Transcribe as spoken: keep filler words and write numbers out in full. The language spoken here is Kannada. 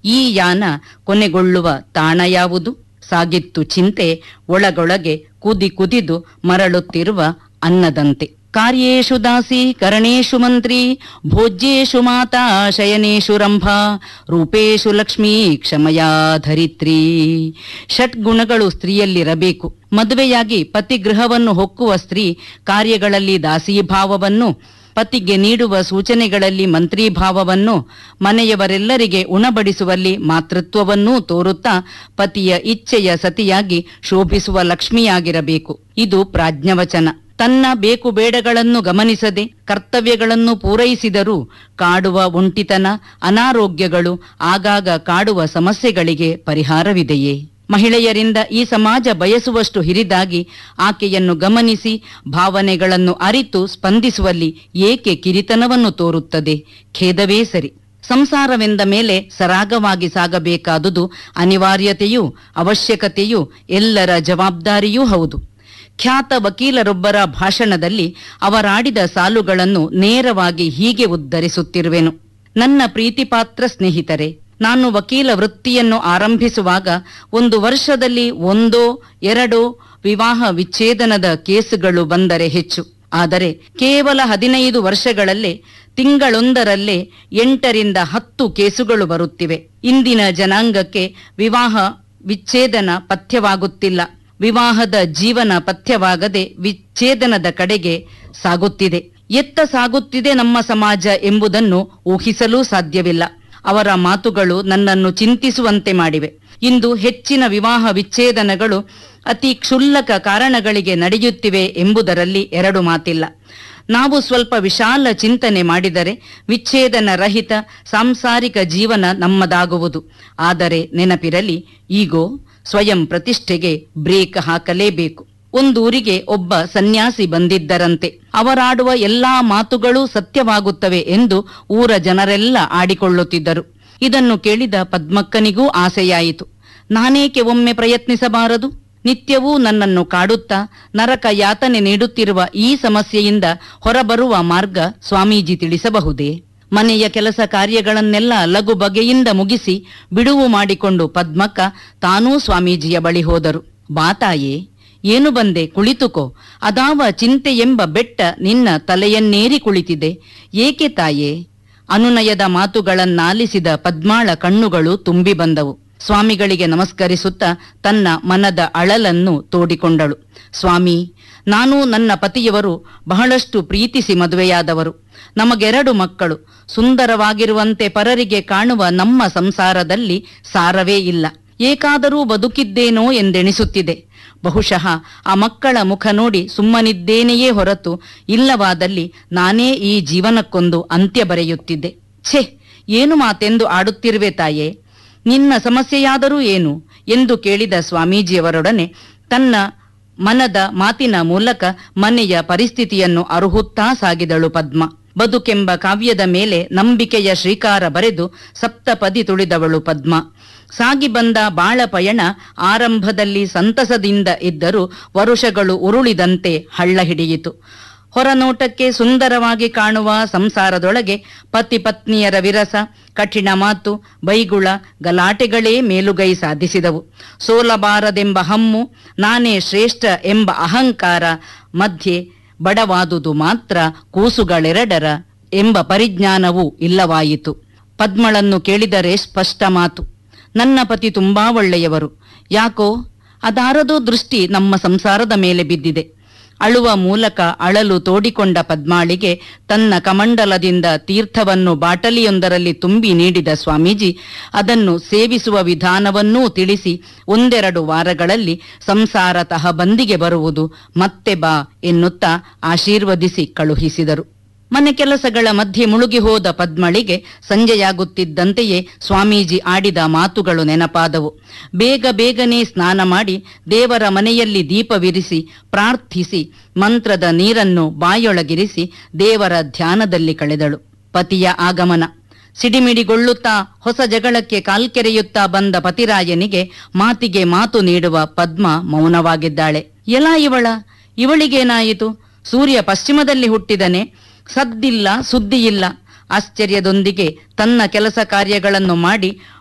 ಈ ಯಾನ ಕೊನೆಗೊಳ್ಳುವ ತಾಣ ಯಾವುದು? ಸಾಗಿತ್ತು ಚಿಂತೆ ಒಳಗೊಳಗೆ ಕುದಿ ಕುದಿದು ಮರಳುತ್ತಿರುವ ಅನ್ನದಂತೆ. ಕಾರ್ಯೇಷು ದಾಸಿ ಕರಣೇಶು ಮಂತ್ರಿ ಭೋಜ್ಯೇಷು ಮಾತಾ ಶಯನೇಶು ರಂಭಾ ರೂಪೇಶು ಲಕ್ಷ್ಮೀ ಕ್ಷಮಯಾ ಧರಿತ್ರಿ. ಷಟ್ ಗುಣಗಳು ಸ್ತ್ರೀಯಲ್ಲಿರಬೇಕು. ಮದುವೆಯಾಗಿ ಪತಿಗೃಹವನ್ನು ಹೊಕ್ಕುವ ಸ್ತ್ರೀ ಕಾರ್ಯಗಳಲ್ಲಿ ದಾಸೀಭಾವವನ್ನು, ಪತಿಗೆ ನೀಡುವ ಸೂಚನೆಗಳಲ್ಲಿ ಮಂತ್ರೀಭಾವವನ್ನು, ಮನೆಯವರೆಲ್ಲರಿಗೆ ಉಣಬಡಿಸುವಲ್ಲಿ ಮಾತೃತ್ವವನ್ನೂ ತೋರುತ್ತಾ ಪತಿಯ ಇಚ್ಛೆಯ ಸತಿಯಾಗಿ ಶೋಭಿಸುವ ಲಕ್ಷ್ಮಿಯಾಗಿರಬೇಕು. ಇದು ಪ್ರಾಜ್ಞವಚನ. ತನ್ನ ಬೇಕು ಬೇಡಗಳನ್ನು ಗಮನಿಸದೆ ಕರ್ತವ್ಯಗಳನ್ನು ಪೂರೈಸಿದರೂ ಕಾಡುವ ಒಂಟಿತನ, ಅನಾರೋಗ್ಯಗಳು, ಆಗಾಗ ಕಾಡುವ ಸಮಸ್ಯೆಗಳಿಗೆ ಪರಿಹಾರವಿದೆಯೇ? ಮಹಿಳೆಯರಿಂದ ಈ ಸಮಾಜ ಬಯಸುವಷ್ಟು ಹಿರಿದಾಗಿ ಆಕೆಯನ್ನು ಗಮನಿಸಿ ಭಾವನೆಗಳನ್ನು ಅರಿತು ಸ್ಪಂದಿಸುವಲ್ಲಿ ಏಕೆ ಕಿರಿತನವನ್ನು ತೋರುತ್ತದೆ? ಖೇದವೇ ಸರಿ. ಸಂಸಾರವೆಂದ ಮೇಲೆ ಸರಾಗವಾಗಿ ಸಾಗಬೇಕಾದುದು ಅನಿವಾರ್ಯತೆಯೂ ಅವಶ್ಯಕತೆಯೂ ಎಲ್ಲರ ಜವಾಬ್ದಾರಿಯೂ ಹೌದು. ಖ್ಯಾತ ವಕೀಲರೊಬ್ಬರ ಭಾಷಣದಲ್ಲಿ ಅವರಾಡಿದ ಸಾಲುಗಳನ್ನು ನೇರವಾಗಿ ಹೀಗೆ ಉದ್ಧರಿಸುತ್ತಿರುವೆನು. ನನ್ನ ಪ್ರೀತಿಪಾತ್ರ ಸ್ನೇಹಿತರೆ, ನಾನು ವಕೀಲ ವೃತ್ತಿಯನ್ನು ಆರಂಭಿಸುವಾಗ ಒಂದು ವರ್ಷದಲ್ಲಿ ಒಂದೋ ಎರಡೋ ವಿವಾಹ ವಿಚ್ಛೇದನದ ಕೇಸುಗಳು ಬಂದರೆ ಹೆಚ್ಚು. ಆದರೆ ಕೇವಲ ಹದಿನೈದು ವರ್ಷಗಳಲ್ಲೇ ತಿಂಗಳೊಂದರಲ್ಲೇ ಎಂಟರಿಂದ ಹತ್ತು ಕೇಸುಗಳು ಬರುತ್ತಿವೆ. ಇಂದಿನ ಜನಾಂಗಕ್ಕೆ ವಿವಾಹ ವಿಚ್ಛೇದನ ಪಥ್ಯವಾಗುತ್ತಿಲ್ಲ. ವಿವಾಹದ ಜೀವನ ಪಥ್ಯವಾಗದೆ ವಿಚ್ಛೇದನದ ಕಡೆಗೆ ಸಾಗುತ್ತಿದೆ. ಎತ್ತ ಸಾಗುತ್ತಿದೆ ನಮ್ಮ ಸಮಾಜ ಎಂಬುದನ್ನು ಊಹಿಸಲೂ ಸಾಧ್ಯವಿಲ್ಲ. ಅವರ ಮಾತುಗಳು ನನ್ನನ್ನು ಚಿಂತಿಸುವಂತೆ ಮಾಡಿವೆ. ಇಂದು ಹೆಚ್ಚಿನ ವಿವಾಹ ವಿಚ್ಛೇದನಗಳು ಅತಿ ಕ್ಷುಲ್ಲಕ ಕಾರಣಗಳಿಗೆ ನಡೆಯುತ್ತಿವೆ ಎಂಬುದರಲ್ಲಿ ಎರಡು ಮಾತಿಲ್ಲ. ನಾವು ಸ್ವಲ್ಪ ವಿಶಾಲ ಚಿಂತನೆ ಮಾಡಿದರೆ ವಿಚ್ಛೇದನ ರಹಿತ ಸಾಂಸಾರಿಕ ಜೀವನ ನಮ್ಮದಾಗುವುದು. ಆದರೆ ನೆನಪಿರಲಿ, ಈಗೋ ಸ್ವಯಂ ಪ್ರತಿಷ್ಠೆಗೆ ಬ್ರೇಕ್ ಹಾಕಲೇಬೇಕು. ಒಂದೂರಿಗೆ ಒಬ್ಬ ಸನ್ಯಾಸಿ ಬಂದಿದ್ದರಂತೆ. ಅವರಾಡುವ ಎಲ್ಲಾ ಮಾತುಗಳು ಸತ್ಯವಾಗುತ್ತವೆ ಎಂದು ಊರ ಜನರೆಲ್ಲ ಆಡಿಕೊಳ್ಳುತ್ತಿದ್ದರು. ಇದನ್ನು ಕೇಳಿದ ಪದ್ಮಕ್ಕನಿಗೂ ಆಸೆಯಾಯಿತು. ನಾನೇಕೆ ಒಮ್ಮೆ ಪ್ರಯತ್ನಿಸಬಾರದು? ನಿತ್ಯವೂ ನನ್ನನ್ನು ಕಾಡುತ್ತಾ ನರಕ ಯಾತನೆ ನೀಡುತ್ತಿರುವ ಈ ಸಮಸ್ಯೆಯಿಂದ ಹೊರಬರುವ ಮಾರ್ಗ ಸ್ವಾಮೀಜಿ ತಿಳಿಸಬಹುದೇ? ಮನೆಯ ಕೆಲಸ ಕಾರ್ಯಗಳನ್ನೆಲ್ಲ ಲಘು ಬಗೆಯಿಂದ ಮುಗಿಸಿ ಬಿಡುವು ಮಾಡಿಕೊಂಡು ಪದ್ಮಕ್ಕ ತಾನೂ ಸ್ವಾಮೀಜಿಯ ಬಳಿ ಹೋದರು. ಬಾತಾಯೇ, ಏನು ಬಂದೆ, ಕುಳಿತುಕೋ. ಅದಾವ ಚಿಂತೆ ಎಂಬ ಬೆಟ್ಟ ನಿನ್ನ ತಲೆಯನ್ನೇರಿ ಕುಳಿತಿದೆ. ಏಕೆ ತಾಯೇ? ಅನುನಯದ ಮಾತುಗಳನ್ನಾಲಿಸಿದ ಪದ್ಮಾಳ ಕಣ್ಣುಗಳು ತುಂಬಿ ಬಂದವು. ಸ್ವಾಮಿಗಳಿಗೆ ನಮಸ್ಕರಿಸುತ್ತಾ ತನ್ನ ಮನದ ಅಳಲನ್ನು ತೋಡಿಕೊಂಡಳು. ಸ್ವಾಮಿ, ನಾನು ನನ್ನ ಪತಿಯವರು ಬಹಳಷ್ಟು ಪ್ರೀತಿಸಿ ಮದುವೆಯಾದವರು. ನಮಗೆರಡು ಮಕ್ಕಳು. ಸುಂದರವಾಗಿರುವಂತೆ ಪರರಿಗೆ ಕಾಣುವ ನಮ್ಮ ಸಂಸಾರದಲ್ಲಿ ಸಾರವೇ ಇಲ್ಲ. ಏಕಾದರೂ ಬದುಕಿದ್ದೇನೋ ಎಂದೆಣಿಸುತ್ತಿದೆ. ಬಹುಶಃ ಆ ಮಕ್ಕಳ ಮುಖ ನೋಡಿ ಸುಮ್ಮನಿದ್ದೇನೆಯೇ ಹೊರತು ಇಲ್ಲವಾದಲ್ಲಿ ನಾನೇ ಈ ಜೀವನಕ್ಕೊಂದು ಅಂತ್ಯ ಬರೆಯುತ್ತಿದ್ದೆ. ಛೆ, ಏನು ಮಾತೆಂದು ಆಡುತ್ತಿರುವೆ ತಾಯೇ? ನಿನ್ನ ಸಮಸ್ಯೆಯಾದರೂ ಏನು ಎಂದು ಕೇಳಿದ ಸ್ವಾಮೀಜಿಯವರೊಡನೆ ತನ್ನ ಮನದ ಮಾತಿನ ಮೂಲಕ ಮನೆಯ ಪರಿಸ್ಥಿತಿಯನ್ನು ಅರುಹುತ್ತಾ ಸಾಗಿದಳು ಪದ್ಮ. ಬದುಕೆಂಬ ಕಾವ್ಯದ ಮೇಲೆ ನಂಬಿಕೆಯ ಶ್ರೀಕಾರ ಬರೆದು ಸಪ್ತಪದಿ ತುಳಿದವಳು ಪದ್ಮ. ಸಾಗಿ ಬಂದ ಬಾಳ ಪಯಣ ಆರಂಭದಲ್ಲಿ ಸಂತಸದಿಂದ ಇದ್ದರೂ ವರುಷಗಳು ಉರುಳಿದಂತೆ ಹಳ್ಳ ಹಿಡಿಯಿತು. ಹೊರನೋಟಕ್ಕೆ ಸುಂದರವಾಗಿ ಕಾಣುವ ಸಂಸಾರದೊಳಗೆ ಪತಿ ಪತ್ನಿಯರ ವಿರಸ, ಕಠಿಣ ಮಾತು, ಬೈಗುಳ, ಗಲಾಟೆಗಳೇ ಮೇಲುಗೈ ಸಾಧಿಸಿದವು. ಸೋಲಬಾರದೆಂಬ ಹಮ್ಮು, ನಾನೇ ಶ್ರೇಷ್ಠ ಎಂಬ ಅಹಂಕಾರ ಮಧ್ಯೆ ಬಡವಾದುದು ಮಾತ್ರ ಕೂಸುಗಳೆರಡರ ಎಂಬ ಪರಿಜ್ಞಾನವೂ ಇಲ್ಲವಾಯಿತು. ಪದ್ಮಳನ್ನು ಕೇಳಿದರೆ ಸ್ಪಷ್ಟ ಮಾತು. ನನ್ನ ಪತಿ ತುಂಬಾ ಒಳ್ಳೆಯವರು. ಯಾಕೋ ಅದಾರದೋ ದೃಷ್ಟಿ ನಮ್ಮ ಸಂಸಾರದ ಮೇಲೆ ಬಿದ್ದಿದೆ. ಅಳುವ ಮೂಲಕ ಅಳಲು ತೋಡಿಕೊಂಡ ಪದ್ಮಾಳಿಗೆ ತನ್ನ ಕಮಂಡಲದಿಂದ ತೀರ್ಥವನ್ನು ಬಾಟಲಿಯೊಂದರಲ್ಲಿ ತುಂಬಿ ನೀಡಿದ ಸ್ವಾಮೀಜಿ ಅದನ್ನು ಸೇವಿಸುವ ವಿಧಾನವನ್ನೂ ತಿಳಿಸಿ ಒಂದೆರಡು ವಾರಗಳಲ್ಲಿ ಸಂಸಾರ ತಹಬಂದಿಗೆ ಬರುವುದು, ಮತ್ತೆ ಬಾ ಎನ್ನುತ್ತಾ ಆಶೀರ್ವದಿಸಿ ಕಳುಹಿಸಿದರು. ಮನೆ ಕೆಲಸಗಳ ಮಧ್ಯೆ ಮುಳುಗಿ ಹೋದ ಪದ್ಮಳಿಗೆ ಸಂಜೆಯಾಗುತ್ತಿದ್ದಂತೆಯೇ ಸ್ವಾಮೀಜಿ ಆಡಿದ ಮಾತುಗಳು ನೆನಪಾದವು. ಬೇಗ ಬೇಗನೆ ಸ್ನಾನ ಮಾಡಿ ದೇವರ ಮನೆಯಲ್ಲಿ ದೀಪವಿರಿಸಿ ಪ್ರಾರ್ಥಿಸಿ ಮಂತ್ರದ ನೀರನ್ನು ಬಾಯೊಳಗಿರಿಸಿ ದೇವರ ಧ್ಯಾನದಲ್ಲಿ ಕಳೆದಳು. ಪತಿಯ ಆಗಮನ. ಸಿಡಿಮಿಡಿಗೊಳ್ಳುತ್ತಾ ಹೊಸ ಜಗಳಕ್ಕೆ ಕಾಲ್ಕೆರೆಯುತ್ತಾ ಬಂದ ಪತಿರಾಯನಿಗೆ ಮಾತಿಗೆ ಮಾತು ನೀಡುವ ಪದ್ಮ ಮೌನವಾಗಿದ್ದಾಳೆ. ಎಲಾ ಇವಳ ಇವಳಿಗೇನಾಯಿತು? ಸೂರ್ಯ ಪಶ್ಚಿಮದಲ್ಲಿ ಹುಟ್ಟಿದನೆ. ಸದ್ದಿಲ್ಲ, ಸುದ್ದಿಯಿಲ್ಲ. ಆಶ್ಚರ್ಯದೊಂದಿಗೆ ತನ್ನ ಕೆಲಸ ಕಾರ್ಯಗಳನ್ನು ಮಾಡಿ